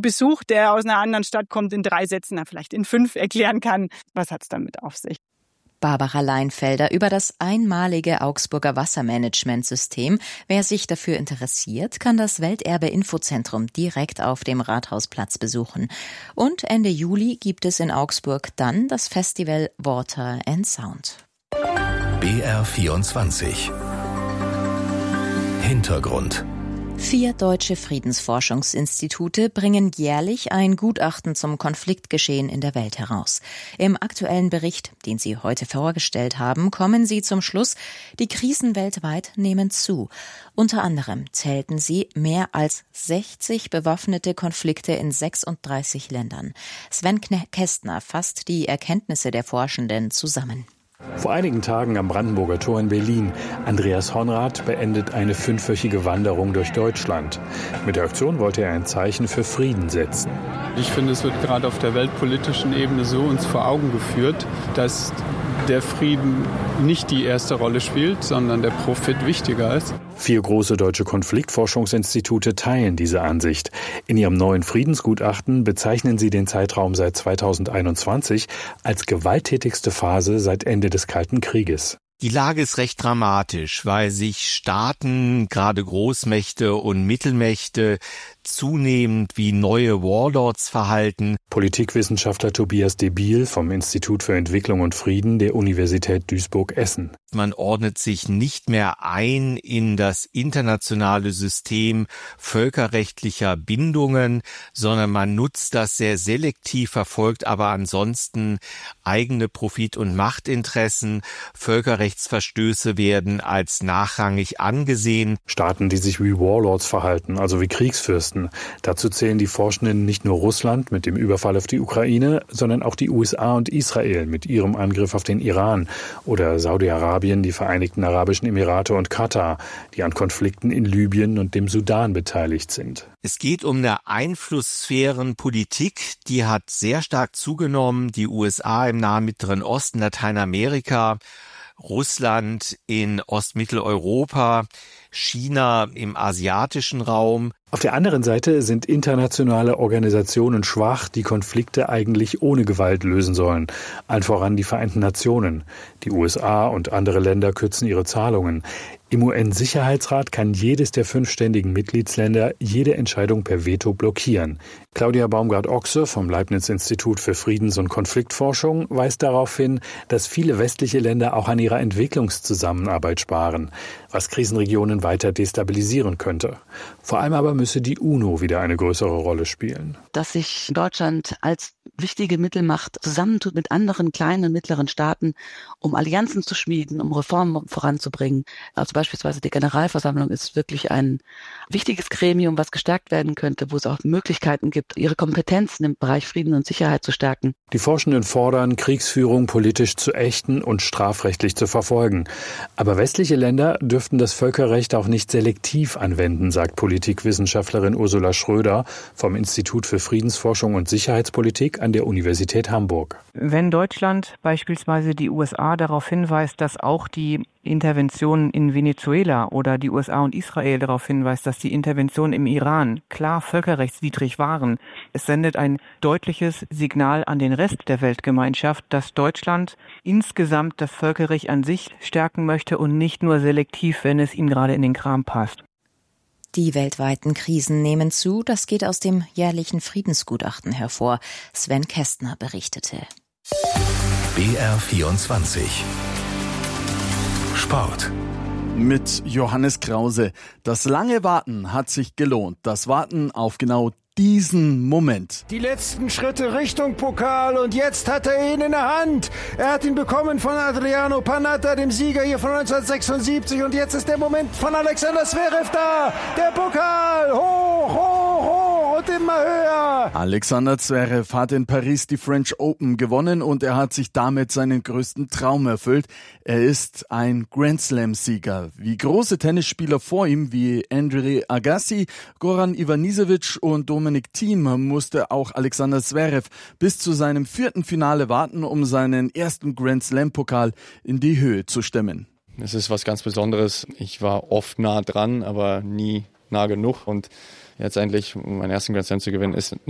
Besuch, der aus einer anderen Stadt kommt, in 3 Sätzen, vielleicht in 5 erklären kann, was hat es damit auf sich. Barbara Leinfelder über das einmalige Augsburger Wassermanagementsystem. Wer sich dafür interessiert, kann das Welterbe-Infozentrum direkt auf dem Rathausplatz besuchen. Und Ende Juli gibt es in Augsburg dann das Festival Water and Sound. BR24 Hintergrund. 4 deutsche Friedensforschungsinstitute bringen jährlich ein Gutachten zum Konfliktgeschehen in der Welt heraus. Im aktuellen Bericht, den sie heute vorgestellt haben, kommen sie zum Schluss, die Krisen weltweit nehmen zu. Unter anderem zählten sie mehr als 60 bewaffnete Konflikte in 36 Ländern. Sven Kästner fasst die Erkenntnisse der Forschenden zusammen. Vor einigen Tagen am Brandenburger Tor in Berlin. Andreas Honrath beendet eine 5-wöchige Wanderung durch Deutschland. Mit der Aktion wollte er ein Zeichen für Frieden setzen. Ich finde, es wird gerade auf der weltpolitischen Ebene so uns vor Augen geführt, dass der Frieden nicht die erste Rolle spielt, sondern der Profit wichtiger ist. 4 große deutsche Konfliktforschungsinstitute teilen diese Ansicht. In ihrem neuen Friedensgutachten bezeichnen sie den Zeitraum seit 2021 als gewalttätigste Phase seit Ende des Kalten Krieges. Die Lage ist recht dramatisch, weil sich Staaten, gerade Großmächte und Mittelmächte, zunehmend wie neue Warlords verhalten. Politikwissenschaftler Tobias Debiel vom Institut für Entwicklung und Frieden der Universität Duisburg-Essen. Man ordnet sich nicht mehr ein in das internationale System völkerrechtlicher Bindungen, sondern man nutzt das sehr selektiv, verfolgt aber ansonsten eigene Profit- und Machtinteressen. Völkerrechtsverstöße werden als nachrangig angesehen. Staaten, die sich wie Warlords verhalten, also wie Kriegsfürsten. Dazu zählen die Forschenden nicht nur Russland mit dem Überfall auf die Ukraine, sondern auch die USA und Israel mit ihrem Angriff auf den Iran oder Saudi-Arabien, die Vereinigten Arabischen Emirate und Katar, die an Konflikten in Libyen und dem Sudan beteiligt sind. Es geht um eine Einflusssphärenpolitik, die hat sehr stark zugenommen. Die USA im Nahen Mittleren Osten, Lateinamerika, Russland in Ostmitteleuropa, China im asiatischen Raum. Auf der anderen Seite sind internationale Organisationen schwach, die Konflikte eigentlich ohne Gewalt lösen sollen. Allen voran die Vereinten Nationen. Die USA und andere Länder kürzen ihre Zahlungen. Im UN-Sicherheitsrat kann jedes der 5 ständigen Mitgliedsländer jede Entscheidung per Veto blockieren. Claudia Baumgart-Ochse vom Leibniz-Institut für Friedens- und Konfliktforschung weist darauf hin, dass viele westliche Länder auch an ihrer Entwicklungszusammenarbeit sparen, was Krisenregionen weiter destabilisieren könnte. Vor allem aber müsse die UNO wieder eine größere Rolle spielen. Dass sich Deutschland als wichtige Mittelmacht zusammentut mit anderen kleinen und mittleren Staaten, um Allianzen zu schmieden, um Reformen voranzubringen. Also beispielsweise die Generalversammlung ist wirklich ein wichtiges Gremium, was gestärkt werden könnte, wo es auch Möglichkeiten gibt, ihre Kompetenzen im Bereich Frieden und Sicherheit zu stärken. Die Forschenden fordern, Kriegsführung politisch zu ächten und strafrechtlich zu verfolgen. Aber westliche Länder dürften das Völkerrecht auch nicht selektiv anwenden, sagt Politikwissenschaftlerin Ursula Schröder vom Institut für Friedensforschung und Sicherheitspolitik an der Universität Hamburg. Wenn Deutschland beispielsweise die USA darauf hinweist, dass auch die Interventionen in Venezuela oder die USA und Israel darauf hinweist, dass die Interventionen im Iran klar völkerrechtswidrig waren, es sendet ein deutliches Signal an den Rest der Weltgemeinschaft, dass Deutschland insgesamt das Völkerrecht an sich stärken möchte und nicht nur selektiv, wenn es ihm gerade in den Kram passt. Die weltweiten Krisen nehmen zu, das geht aus dem jährlichen Friedensgutachten hervor. Sven Kästner berichtete. BR24 Sport. Mit Johannes Krause. Das lange Warten hat sich gelohnt. Das Warten auf genau diesen Moment. Die letzten Schritte Richtung Pokal und jetzt hat er ihn in der Hand. Er hat ihn bekommen von Adriano Panatta, dem Sieger hier von 1976 und jetzt ist der Moment von Alexander Zverev da. Der Pokal, hoch, hoch, hoch und immer höher. Alexander Zverev hat in Paris die French Open gewonnen und er hat sich damit seinen größten Traum erfüllt. Er ist ein Grand Slam-Sieger. Wie große Tennisspieler vor ihm wie Andre Agassi, Goran Ivanisevic und Dominic Thiem musste auch Alexander Zverev bis zu seinem 4. Finale warten, um seinen ersten Grand Slam-Pokal in die Höhe zu stemmen. Es ist was ganz Besonderes. Ich war oft nah dran, aber nie nah genug. Und jetzt endlich meinen ersten Grand Slam zu gewinnen, ist